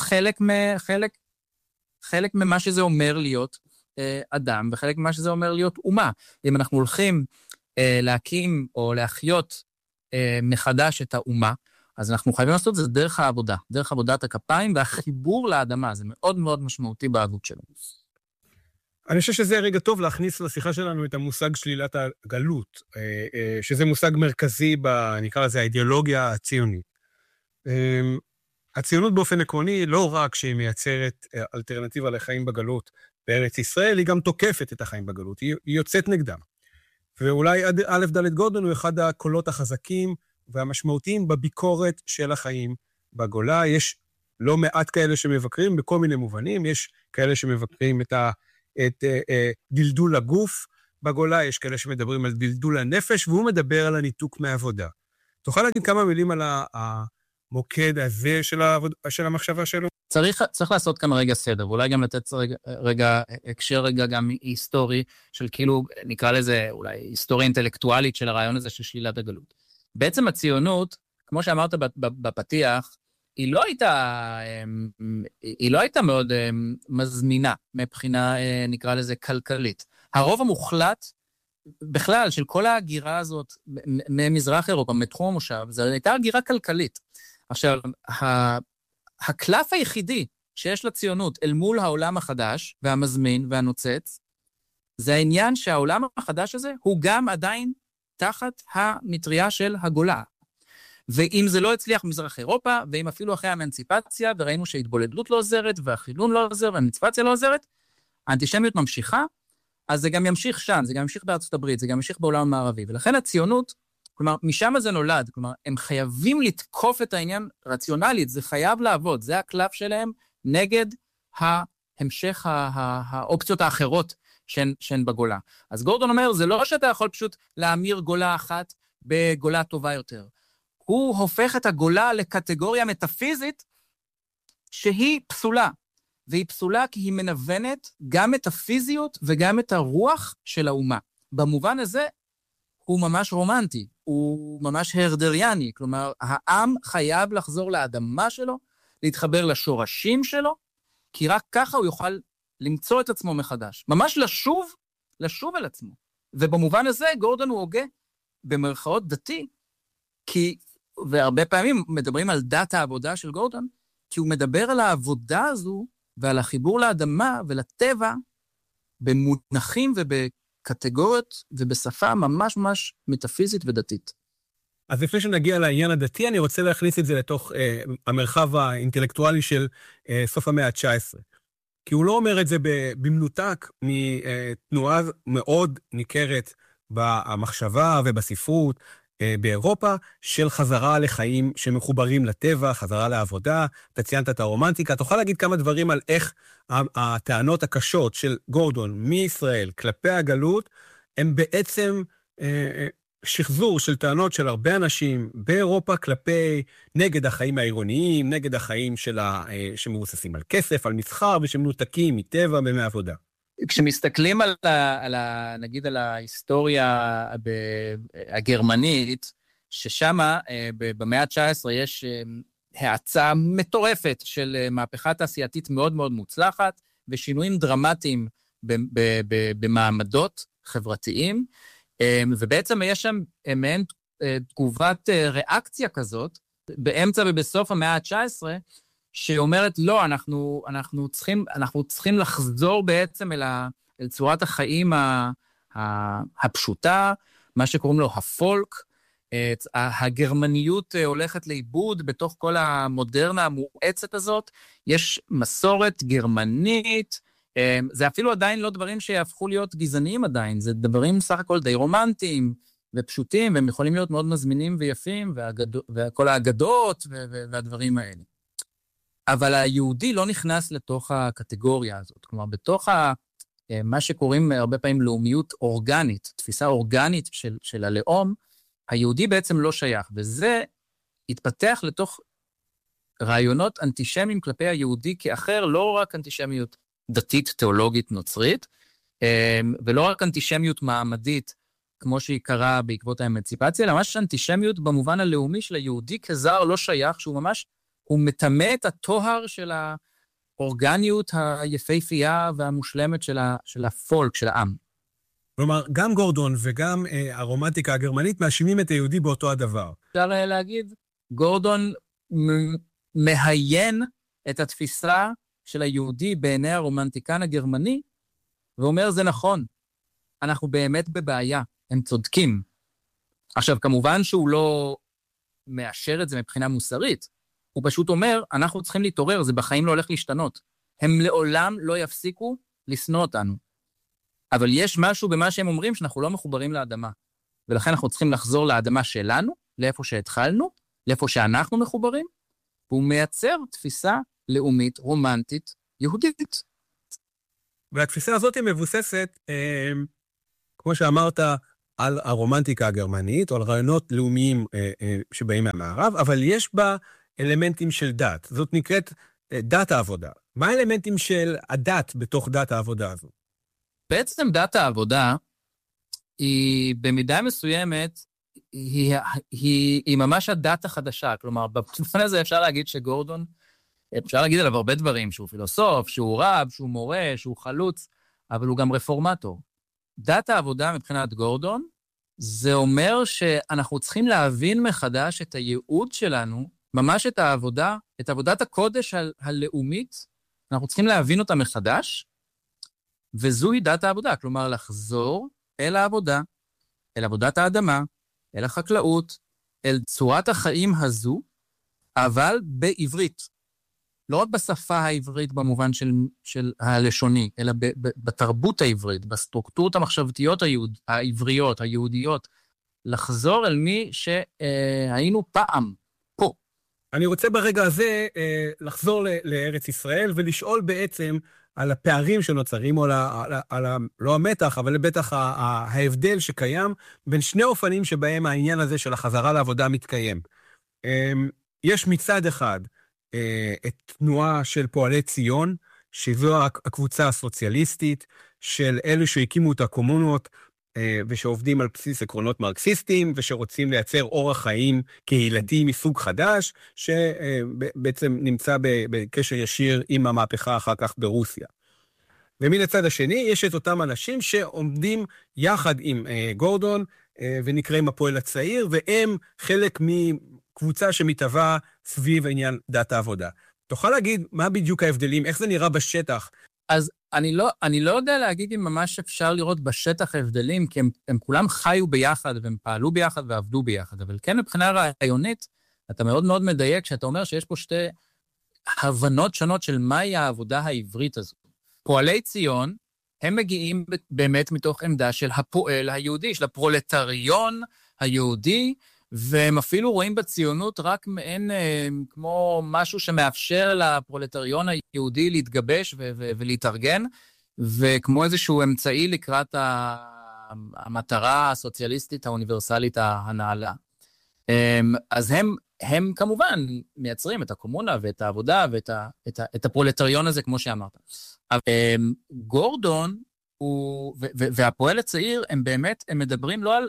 חלק ממה שזה אומר להיות אדם, וחלק ממה שזה אומר להיות אומה. אם אנחנו הולכים להקים או להחיות מחדש את האומה, אז אנחנו חייבים לעשות את זה דרך העבודה, דרך עבודת הכפיים והחיבור לאדמה, זה מאוד מאוד משמעותי בהגות שלנו. אני חושב שזה רגע טוב להכניס לשיחה שלנו את המושג שלילת הגלות, שזה מושג מרכזי נקרא לזה האידיאולוגיה הציונית. הציונות באופן עקרוני לא רק שהיא מייצרת אלטרנטיבה לחיים בגלות בארץ ישראל, היא גם תוקפת את החיים בגלות, היא יוצאת נגדם. ואולי א' ד' גורדון הוא אחד הקולות החזקים והמשמעותיים בביקורת של החיים בגולה. יש לא מעט כאלה שמבקרים בכל מיני מובנים, יש כאלה שמבקרים את דלדול הגוף בגולה, יש כאלה שמדברים על דלדול הנפש, והוא מדבר על הניתוק מהעבודה. תוכל להגיד כמה מילים על המוקד הזה של המחשבה שלו? צריך לעשות כאן רגע סדר, ואולי גם לתת רגע, הקשר רגע גם היסטורי, של כאילו, נקרא לזה אולי היסטוריה אינטלקטואלית של הרעיון הזה של שלילת הגלות. בעצם הציונות, כמו שאמרת בפתיח, היא לא הייתה מאוד מזמינה מבחינה, נקרא לזה, כלכלית. הרוב המוחלט, בכלל, של כל ההגירה הזאת, ממזרח אירופה, מתחום המושב, זו הייתה הגירה כלכלית. עכשיו, הקלף היחידי שיש לציונות אל מול העולם החדש, והמזמין והנוצץ, זה העניין שהעולם החדש הזה, הוא גם עדיין תחת המטריה של הגולה. ואם זה לא הצליח במזרח אירופה, ואם אפילו אחרי האמנציפציה, וראינו שההתבוללות לא עוזרת, והחילון לא עוזר, והאמנציפציה לא עוזרת, האנטישמיות ממשיכה, אז זה גם ימשיך שם, זה גם ימשיך בארצות הברית, זה גם ימשיך בעולם המערבי. ולכן הציונות, כלומר, משם זה נולד, כלומר, הם חייבים לתקוף את העניין רציונלית, זה חייב לעבוד, זה הקלף שלהם נגד המשך האופציות האחרות שהן בגולה. אז גורדון אומר, זה לא שאתה יכול פשוט להמיר גולה אחת בגולה טובה יותר. הוא הופך את הגולה לקטגוריה מטאפיזית שהיא פסולה. והיא פסולה כי היא מנוונת גם את הפיזיות וגם את הרוח של האומה. במובן הזה הוא ממש רומנטי, הוא ממש הרדריאני, כלומר העם חייב לחזור לאדמה שלו, להתחבר לשורשים שלו, כי רק ככה הוא יוכל למצוא את עצמו מחדש. ממש לשוב אל עצמו. ובמובן הזה גורדון הוא הוגה במרכאות דתי, כי, והרבה פעמים מדברים על דת העבודה של גורדון, כי הוא מדבר על העבודה הזו, ועל החיבור לאדמה ולטבע, במונחים ובקטגוריות ובשפה ממש ממש מטאפיזית ודתית. אז לפני שנגיע לעניין הדתי, אני רוצה להכניס את זה לתוך המרחב האינטלקטואלי של סוף המאה ה-19. כי הוא לא אומר את זה במנותק מתנועה מאוד ניכרת במחשבה ובספרות באירופה, של חזרה לחיים שמחוברים לטבע, חזרה לעבודה. אתה ציינת את הרומנטיקה. תוכל להגיד כמה דברים על איך הטענות הקשות של גורדון מישראל כלפי הגלות, הם בעצם שחזור של טענות של הרבה אנשים באירופה כלפי נגד החיים העירוניים, נגד החיים שמבוססים על כסף, על מסחר, ושמנותקים מטבע ומעבודה. כשמסתכלים נגיד על ההיסטוריה הגרמנית, ששמה במאה ה-19 יש האצה מטורפת של מהפכה תעשייתית מאוד מאוד מוצלחת, ושינויים דרמטיים במעמדות חברתיים, ובעצם יש שם מעין תגובת ריאקציה כזאת, באמצע ובסוף המאה ה-19, שאומרת, לא, אנחנו צריכים לחזור בעצם אל צורת החיים הפשוטה, מה שקוראים לו הפולק, הגרמניות הולכת לאיבוד בתוך כל המודרנה המואצת הזאת, יש מסורת גרמנית, זה אפילו עדיין לא דברים שיהפכו להיות גזעניים עדיין, זה דברים סך הכל די רומנטיים ופשוטים, והם יכולים להיות מאוד מזמינים ויפים, וכל האגדות והדברים האלה. אבל היהודי לא נכנס לתוך הקטגוריה הזאת, כלומר, בתוך מה שקוראים הרבה פעמים לאומיות אורגנית, תפיסה אורגנית של הלאום, היהודי בעצם לא שייך, וזה התפתח לתוך רעיונות אנטישמיים כלפי היהודי כאחר, לא רק אנטישמיות דתית, תיאולוגית, נוצרית, ולא רק אנטישמיות מעמדית, כמו שהיא קרה בעקבות האמנציפציה, אלא ממש אנטישמיות במובן הלאומי של היהודי כזר לא שייך, שהוא ממש, הוא מטמא את התואר של האורגניות היפהפייה והמושלמת של הפולק, של העם. כלומר, גם גורדון וגם הרומנטיקה הגרמנית מאשימים את היהודי באותו הדבר. אפשר להגיד, גורדון מהיין את התפיסה של היהודי בעיני הרומנטיקן הגרמני, ואומר, זה נכון, אנחנו באמת בבעיה, הם צודקים. עכשיו, כמובן שהוא לא מאשר את זה מבחינה מוסרית, הוא פשוט אומר, אנחנו צריכים להתעורר, זה בחיים לא הולך להשתנות. הם לעולם לא יפסיקו לשנוא אותנו. אבל יש משהו במה שהם אומרים שאנחנו לא מחוברים לאדמה. ולכן אנחנו צריכים לחזור לאדמה שלנו, לאיפה שהתחלנו, לאיפה שאנחנו מחוברים, והוא מייצר תפיסה לאומית, רומנטית, יהודית. והתפיסה הזאת היא מבוססת, כמו שאמרת, על הרומנטיקה הגרמנית, או על רעיונות לאומיים שבאים מהמערב, אבל יש בה אלמנטים של דת. זאת נקראת דת העבודה. מה האלמנטים של הדת בתוך דת העבודה הזו? בעצם דת העבודה היא במידה מסוימת, היא ממש הדת החדשה. כלומר, בפן הזה אפשר להגיד שגורדון, אפשר להגיד עליו הרבה דברים, שהוא פילוסוף, שהוא רב, שהוא מורה, שהוא חלוץ, אבל הוא גם רפורמטור. דת העבודה מבחינת גורדון, זה אומר שאנחנו צריכים להבין מחדש את הייעוד שלנו, ממש את העבודה, את עבודת הקודש הלאומית, אנחנו צריכים להבין אותה מחדש, וזוהי דת העבודה, כלומר לחזור אל העבודה, אל עבודת האדמה, אל החקלאות, אל צורת החיים הזו, אבל בעברית. לא רק בשפה העברית במובן של הלשוני, אלא בתרבות העברית, בסטרוקטורות המחשבתיות העבריות, היהודיות, לחזור אל מי שהיינו פעם, פה. אני רוצה ברגע הזה לחזור לארץ ישראל ולשאול בעצם על הפערים שנוצרים, או לא המתח, אבל בטח ההבדל שקיים בין שני אופנים שבהם העניין הזה של החזרה לעבודה מתקיים. יש מצד אחד את תנועה של פועלי ציון, שזו הקבוצה הסוציאליסטית של אלו שהקימו את הקומונות, ושעובדים על בסיס עקרונות מרקסיסטיים, ושרוצים לייצר אורח חיים קהילתי מסוג חדש, שבעצם נמצא בקשר ישיר עם המהפכה אחר כך ברוסיה. ומן הצד השני, יש את אותם אנשים שעומדים יחד עם גורדון, ונקראים הפועל הצעיר, והם חלק מקבוצה שמתהווה סביב העניין דת העבודה. תוכל להגיד מה בדיוק ההבדלים, איך זה נראה בשטח? אז אני לא יודע להגיד אם ממש אפשר לראות בשטח הבדלים, כי הם כולם חיו ביחד, והם פעלו ביחד ועבדו ביחד, אבל כן מבחינה רעיונית, אתה מאוד מאוד מדייק שאתה אומר שיש פה שתי הבנות שונות של מהי העבודה העברית הזו. פועלי ציון, הם מגיעים באמת מתוך עמדה של הפועל היהודי, של הפרולטריון היהודי, והם אפילו רואים בציונות רק מעין כמו משהו שמאפשר לפרולטריון היהודי להתגבש ולהתארגן, וכמו איזשהו אמצעי לקראת המטרה הסוציאליסטית האוניברסלית הנעלה. אז הם כמובן מייצרים את הקומונה ואת העבודה ואת הפרולטריון הזה, כמו שאמרת. גורדון והפועל הצעיר, הם באמת, הם מדברים לא על,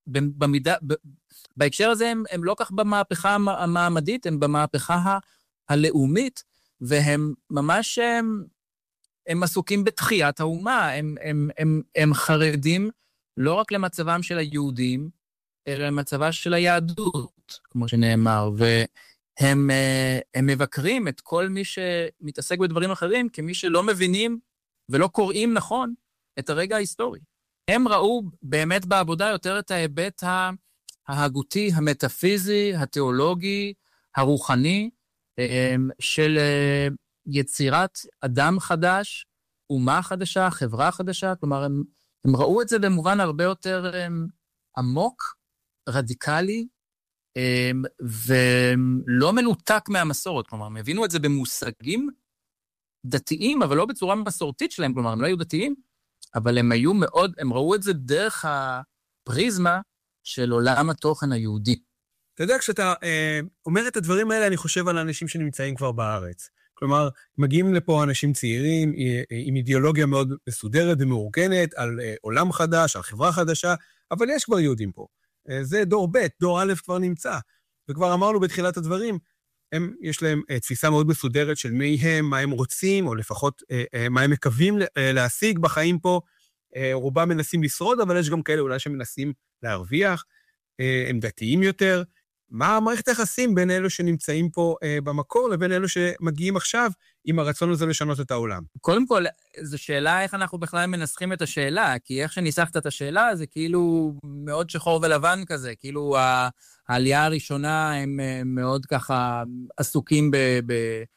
בהקשר הזה הם לא כך במהפכה המעמדית, הם במהפכה הלאומית, והם ממש, הם עסוקים בתחיית האומה, הם חרדים לא רק למצבם של היהודים, אלא למצבה של היהדות, כמו שנאמר, והם מבקרים את כל מי שמתעסק בדברים אחרים, כמי שלא מבינים ולא קוראים נכון את הרגע ההיסטורי. הם ראו באמת בעבודה יותר את ההיבט ההגותי, המטאפיזי, התיאולוגי, הרוחני, של יצירת אדם חדש, אומה חדשה, חברה חדשה, כלומר, הם ראו את זה במובן הרבה יותר עמוק, רדיקלי, ולא מנותק מהמסורת, כלומר, הם הבינו את זה במושגים דתיים, אבל לא בצורה מסורתית שלהם, כלומר, הם לא היו דתיים, אבל הם ראו את זה דרך הפריזמה של עולם התוכן היהודי. אתה יודע, כשאתה אומר את הדברים האלה, אני חושב על אנשים שנמצאים כבר בארץ. כלומר, מגיעים לפה אנשים צעירים עם אידיאולוגיה מאוד מסודרת ומאורגנת, על עולם חדש, על חברה חדשה, אבל יש כבר יהודים פה. זה דור ב', דור א' כבר נמצא. וכבר אמרנו בתחילת הדברים, יש להם תפיסה מאוד מסודרת של מי הם, מה הם רוצים, או לפחות מה הם מקווים להשיג בחיים פה. רובם מנסים לשרוד, אבל יש גם כאלה אולי שמנסים להרוויח, הם דתיים יותר. מה המערכת היחסים בין אלו שנמצאים פה במקור, לבין אלו שמגיעים עכשיו עם הרצון הזה לשנות את העולם? קודם כל, זו שאלה איך אנחנו בכלל מנסחים את השאלה, כי איך שניסחת את השאלה, זה כאילו מאוד שחור ולבן כזה, כאילו העלייה הראשונה הם מאוד ככה עסוקים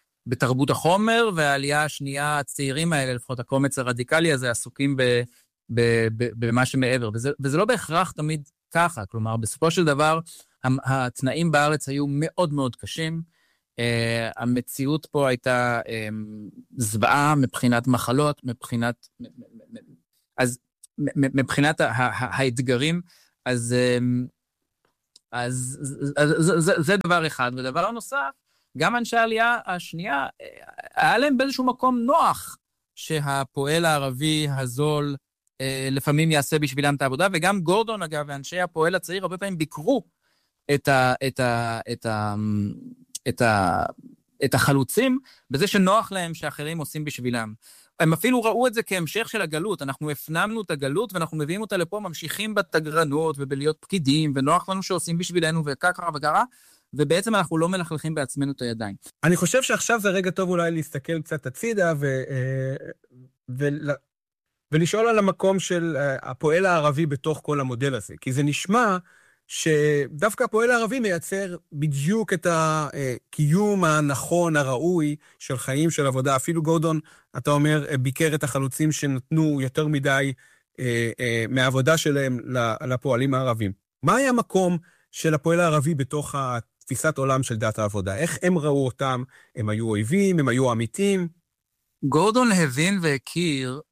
בתרבות החומר, והעלייה השנייה, הצעירים האלה, לפחות הקומץ הרדיקלי הזה, עסוקים במה שמעבר, וזה לא בהכרח תמיד ככה, כלומר, בסופו של דבר, התנאים בארץ היו מאוד מאוד קשים, המציאות פה הייתה זוועה מבחינת מחלות, מבחינת האתגרים, אז זה דבר אחד. ודבר נוסף, גם אנשי העלייה השנייה, היה להם באיזשהו מקום נוח שהפועל הערבי הזול לפעמים יעשה בשבילם את העבודה, וגם גורדון, אגב, ואנשי הפועל הצעיר הרבה פעמים ביקרו את החלוצים בזה שנוח להם שאחרים עושים בשבילם. הם אפילו ראו את זה כהמשך של הגלות, אנחנו הפנמנו את הגלות ואנחנו מביאים אותה לפה, ממשיכים בתגרנות ובלהיות פקידים, ונוח לנו שעושים בשבילנו וככה וככה, ובעצם אנחנו לא מלכלכים בעצמנו את הידיים. אני חושב שעכשיו זה רגע טוב אולי להסתכל קצת הצידה ולשאול על המקום של הפועל הערבי בתוך כל המודל הזה, כי זה נשמע שדווקא הפועל הערבי מייצר בדיוק את הקיום הנכון, הראוי של חיים, של עבודה. אפילו גורדון, אתה אומר, ביקר את החלוצים שנתנו יותר מדי מהעבודה שלהם לפועלים הערבים. מה היה המקום של הפועל הערבי בתוך התפיסת עולם של דת העבודה? איך הם ראו אותם? הם היו אויבים? הם היו עמיתים? גורדון הבין והכיר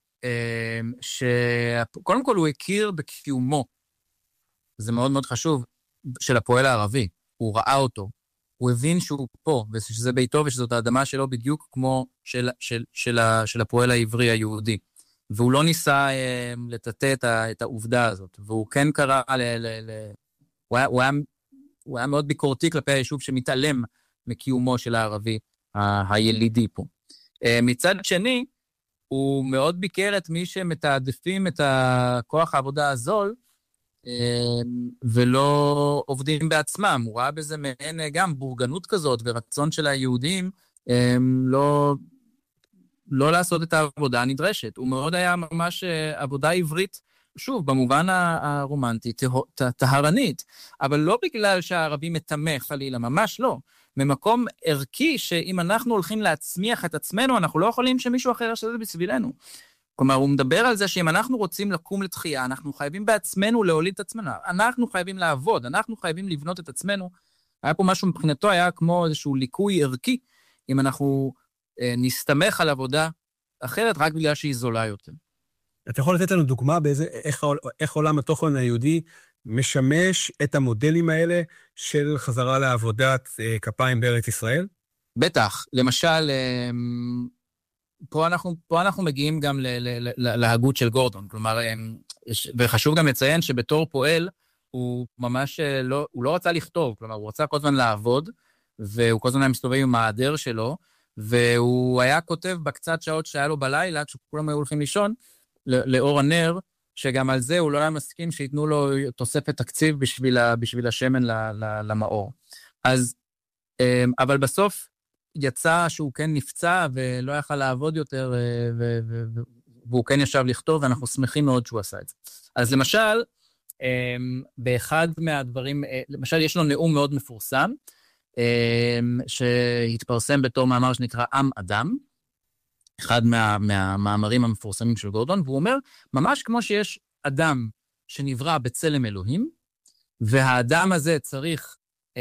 שקודם כל הוא הכיר בקיומו, זה מאוד מאוד חשוב, של הפועל הערבי. הוא ראה אותו, הוא הבין שהוא פה, ושזה ביתו, ושזאת האדמה שלו בדיוק כמו של הפועל העברי היהודי. והוא לא ניסה לטאטא את העובדה הזאת, והוא כן קרא, הוא היה מאוד ביקורתי כלפי היישוב שמתעלם מקיומו של הערבי הילידי פה. מצד שני, הוא מאוד ביקר את מי שמתעדפים את הכוח העבודה הזול, ולא עובדים בעצמם. הוא ראה בזה מעין גם בורגנות כזאת ורצון של היהודים לא לעשות את העבודה הנדרשת. הוא מאוד היה ממש עבודה עברית, שוב, במובן הרומנטי, טהרנית, אבל לא בגלל שהערבי מתמך חלילה, ממש לא. ממקום ערכי שאם אנחנו הולכים להצמיח את עצמנו, אנחנו לא יכולים שמישהו אחר יעשה את זה בשבילנו. כלומר, הוא מדבר על זה שאם אנחנו רוצים לקום לתחייה, אנחנו חייבים בעצמנו להוליד את עצמנו, אנחנו חייבים לעבוד, אנחנו חייבים לבנות את עצמנו. היה פה משהו מבחינתו, היה כמו איזשהו ליקוי ערכי, אם אנחנו נסתמך על עבודה אחרת, רק בגלל שהיא זולה יותר. אתה יכול לתת לנו דוגמה איך עולם התוכן היהודי משמש את המודלים האלה של חזרה לעבודת כפיים בארץ ישראל? בטח. למשל, פה אנחנו מגיעים גם להגות של גורדון. כלומר, וחשוב גם לציין שבתור פועל, הוא ממש הוא לא רצה לכתוב. כלומר, הוא רצה כל הזמן לעבוד, והוא כל הזמן היה מסתובב עם העדר שלו, והוא היה כותב בקצת שעות שהיה לו בלילה, כשכולם היו הולכים לישון, לאור הנר, שגם על זה הוא לא היה מסכים שיתנו לו תוספת תקציב בשביל השמן למאור. אז, אבל בסוף יצא שהוא כן נפצע ולא יכל לעבוד יותר, והוא כן ישב לכתוב, ואנחנו שמחים מאוד שהוא עשה את זה. אז למשל, באחד מהדברים, למשל יש לו נאום מאוד מפורסם, שהתפרסם בתור מאמר שנקרא עם אדם, אחד מהמאמרים המפורסמים של גורדון, והוא אומר, ממש כמו שיש אדם שנברא בצלם אלוהים, והאדם הזה צריך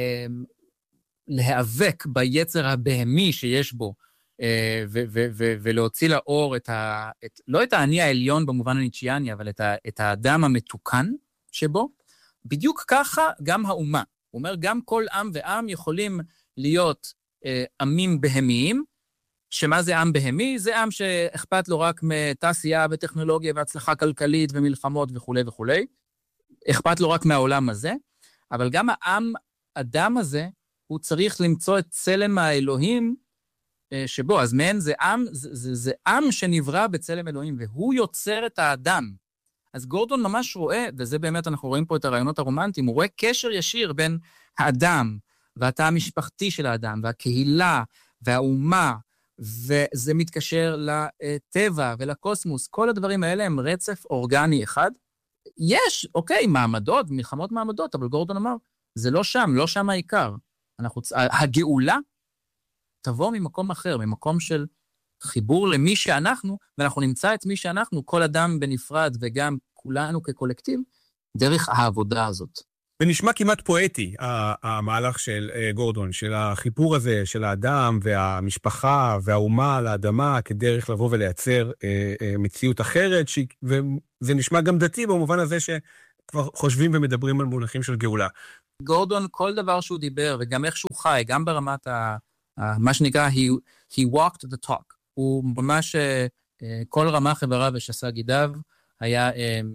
להיאבק ביצר הבהמי שיש בו, ולהוציא לאור לא את העני העליון במובן הניטשיאני, אבל את האדם המתוקן שבו, בדיוק ככה גם האומה. הוא אומר, גם כל עם ועם יכולים להיות עמים בהמיים, שמה זה עם בהמי? זה עם שאכפת לו רק מתעשייה וטכנולוגיה והצלחה כלכלית ומלחמות וכו' וכו'. אכפת לו רק מהעולם הזה, אבל גם האדם הזה, הוא צריך למצוא את צלם האלוהים שבו. אז מעין זה עם שנברא בצלם אלוהים, והוא יוצר את האדם. אז גורדון ממש רואה, וזה באמת אנחנו רואים פה את הרעיונות הרומנטיים, הוא רואה קשר ישיר בין האדם, והתא המשפחתי של האדם, והקהילה, והאומה, וזה מתקשר לטבע ולקוסמוס. כל הדברים האלה הם רצף אורגני אחד. יש, אוקיי, מעמדות, מלחמות מעמדות, אבל גורדון אמר, זה לא שם העיקר. הגאולה תבוא ממקום אחר, ממקום של חיבור למי שאנחנו, ואנחנו נמצא את מי שאנחנו, כל אדם בנפרד וגם כולנו כקולקטיב, דרך העבודה הזאת. ונשמע כמעט פואטי, המהלך של גורדון, של החיבור הזה, של האדם והמשפחה והאומה על האדמה, כדרך לבוא ולייצר מציאות אחרת, וזה נשמע גם דתי במובן הזה שכבר חושבים ומדברים על מונחים של גאולה. גורדון, כל דבר שהוא דיבר, וגם איך שהוא חי, גם ברמת מה שנקרא, he walked the talk. הוא ממש, כל רמה חברה ושסה גידיו, היה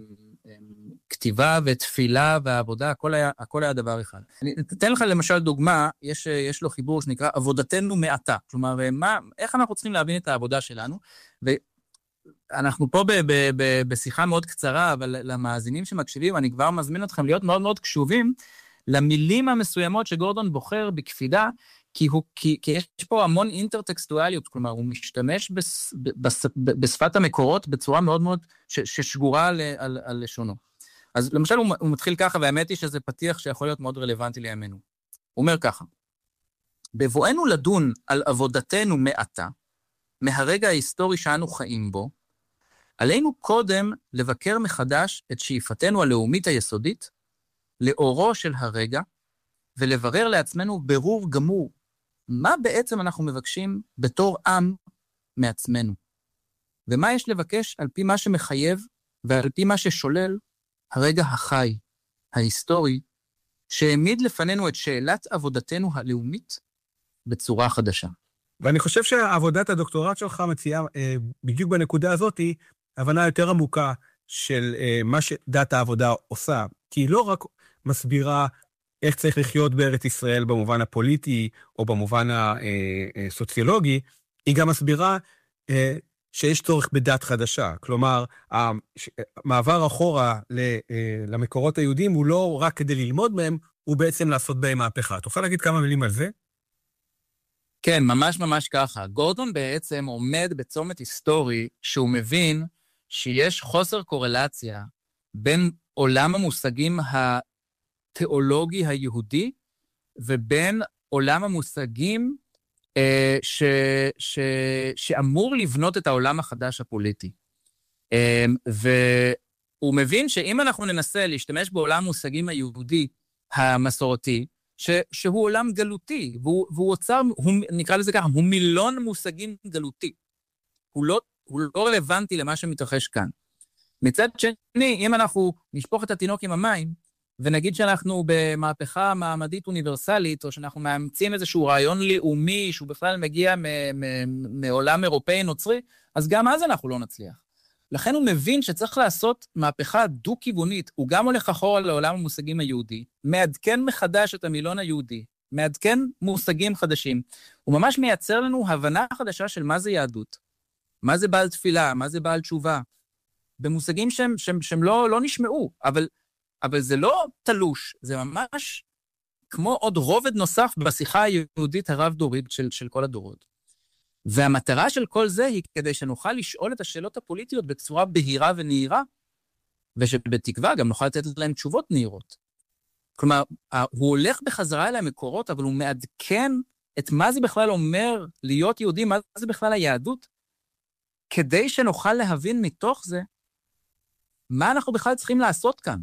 כתיבה ותפילה ועבודה, הכל היה דבר אחד. אני אתן לך למשל דוגמה, יש לו חיבור שנקרא עבודתנו מעתה. כלומר, איך אנחנו צריכים להבין את העבודה שלנו? ואנחנו פה בשיחה מאוד קצרה, אבל למאזינים שמקשיבים, אני כבר מזמין אתכם להיות מאוד מאוד קשובים, למילים המסוימות שגורדון בוחר בקפידה, כי יש פה המון אינטרטקסטואליות, כלומר, הוא משתמש בשפת המקורות בצורה מאוד מאוד ששגורה על לשונו. אז למשל הוא מתחיל ככה, והאמת היא שזה פתיח שיכול להיות מאוד רלוונטי לימינו. הוא אומר ככה, בבואנו לדון על עבודתנו מעתה, מהרגע ההיסטורי שאנו חיים בו, עלינו קודם לבקר מחדש את שאיפתנו הלאומית היסודית, לאורו של הרגע, ולברר לעצמנו ברור גמור, מה בעצם אנחנו מבקשים בתור עם מעצמנו, ומה יש לבקש על פי מה שמחייב, ועל פי מה ששולל הרגע החי, ההיסטורי, שהעמיד לפנינו את שאלת עבודתנו הלאומית בצורה חדשה. ואני חושב שעבודת הדוקטורט שלך מציעה בדיוק בנקודה הזאת, הבנה יותר עמוקה של מה שדת העבודה עושה, כי היא לא רק מסבירה איך צריך לחיות בארץ ישראל במובן הפוליטי או במובן הסוציולוגי, היא גם מסבירה שיש צורך בדת חדשה. כלומר, המעבר אחורה למקורות היהודים הוא לא רק כדי ללמוד מהם, הוא בעצם לעשות בהם מהפכה. תוכל להגיד כמה מילים על זה? כן, ממש ממש ככה. גורדון בעצם עומד בצומת היסטורי שהוא מבין שיש חוסר קורלציה בין עולם המושגים התיאולוגי היהודי ובין עולם המושגים שאמור לבנות את העולם החדש הפוליטי. והוא מבין שאם אנחנו ננסה להשתמש בעולם המושגים היהודי המסורתי, שהוא עולם גלותי, והוא אוצר, נקרא לזה ככה, הוא מילון מושגים גלותי. הוא לא רלוונטי למה שמתרחש כאן. מצד שני, אם אנחנו נשפוך את התינוק עם המים, ונגיד שאנחנו במהפכה מעמדית אוניברסלית, או שאנחנו מאמצים איזשהו רעיון לאומי, שהוא בכלל מגיע מעולם אירופאי נוצרי, אז גם אז אנחנו לא נצליח. לכן הוא מבין שצריך לעשות מהפכה דו-כיוונית, הוא גם הולך אחורה לעולם המושגים היהודי, מעדכן מחדש את המילון היהודי, מעדכן מושגים חדשים, הוא ממש מייצר לנו הבנה חדשה של מה זה יהדות, מה זה בעל תפילה, מה זה בעל תשובה, במושגים שהם לא נשמעו, אבל זה לא תלוש, זה ממש כמו עוד רובד נוסף בשיחה היהודית הרב-דורית של כל הדורות. והמטרה של כל זה היא כדי שנוכל לשאול את השאלות הפוליטיות בצורה בהירה ונהירה, ושבתקווה גם נוכל לתת להם תשובות נהירות. כלומר, הוא הולך בחזרה אל המקורות, אבל הוא מעדכן את מה זה בכלל אומר להיות יהודי, מה זה בכלל היהדות, כדי שנוכל להבין מתוך זה, מה אנחנו בכלל צריכים לעשות כאן.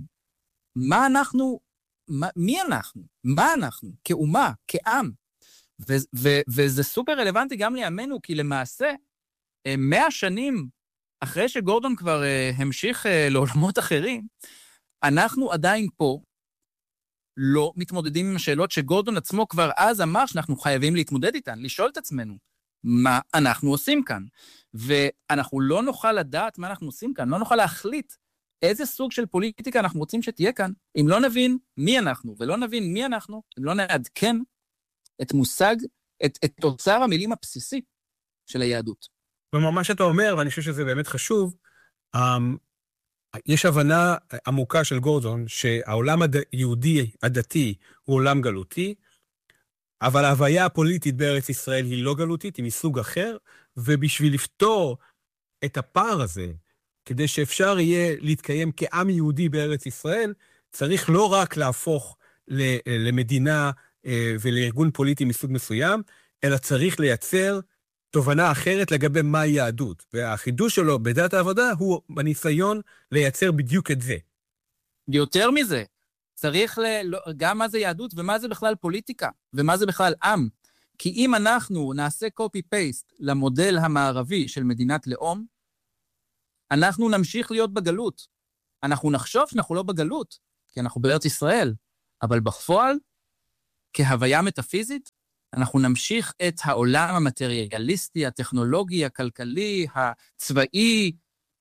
מי אנחנו? מה אנחנו? כאומה, כעם. וזה סופר רלוונטי גם לימינו, כי למעשה, 100 שנים אחרי שגורדון כבר המשיך לעולמות אחרים, אנחנו עדיין פה לא מתמודדים עם השאלות שגורדון עצמו כבר אז אמר שאנחנו חייבים להתמודד איתן, לשאול את עצמנו מה אנחנו עושים כאן. ואנחנו לא נוכל לדעת מה אנחנו עושים כאן, לא נוכל להחליט איזה סוג של פוליטיקה אנחנו רוצים שתהיה כאן, אם לא נבין מי אנחנו, ולא נבין מי אנחנו, אם לא נעדכן את מושג, את תוצר המילים הבסיסי של היהדות. ומה שאתה אומר, ואני חושב שזה באמת חשוב, יש הבנה עמוקה של גורדון, שהעולם היהודי הדתי הוא עולם גלותי, אבל ההוויה הפוליטית בארץ ישראל היא לא גלותית, היא מסוג אחר, ובשביל לפתור את הפער הזה, כדי שאפשר יהיה להתקיים כעם יהודי בארץ ישראל, צריך לא רק להפוך למדינה ולארגון פוליטי מסוג מסוים, אלא צריך לייצר תובנה אחרת לגבי מה יהדות, והחידוש שלו בדת העבודה הוא בניסיון לייצר בדיוק את זה. יותר מזה, צריך גם מה זה יהדות ומה זה בכלל פוליטיקה, ומה זה בכלל עם. כי אם אנחנו נעשה copy-paste למודל המערבי של מדינת לאום, אנחנו נמשיך להיות בגלות. אנחנו נחשוב שאנחנו לא בגלות, כי אנחנו בארץ ישראל, אבל בפועל, כהוויה מטאפיזית, אנחנו נמשיך את העולם המטריאליסטי, הטכנולוגי, הכלכלי, הצבאי,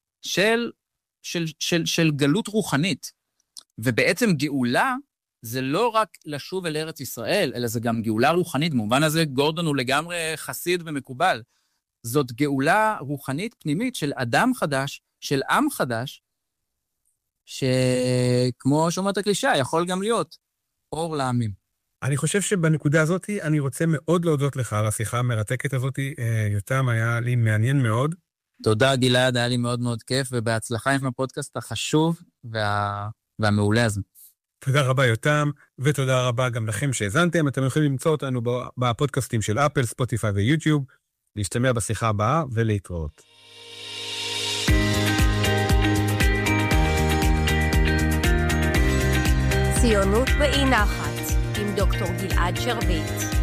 של גלות רוחנית. ובעצם גאולה זה לא רק לשוב אל ארץ ישראל, אלא זה גם גאולה רוחנית. במובן הזה גורדון הוא לגמרי חסיד ומקובל. זאת גאולה רוחנית פנימית של אדם חדש, של עם חדש, שכמו שאומרת הקלישה, יכול גם להיות אור לעמים. אני חושב שבנקודה הזאת אני רוצה מאוד להודות לך על השיחה המרתקת הזאת. יותם, היה לי מעניין מאוד. תודה גלעד, היה לי מאוד מאוד כיף, ובהצלחה עם הפודקאסט החשוב והמעולה הזה. תודה רבה יותם, ותודה רבה גם לכם שהזנתם. אתם יכולים למצוא אותנו בפודקאסטים של אפל, ספוטיפיי ויוטיוב, להשתמע בשיחה הבאה ולהתראות. ציונות באי נחת עם דוקטור גלעד שרביט.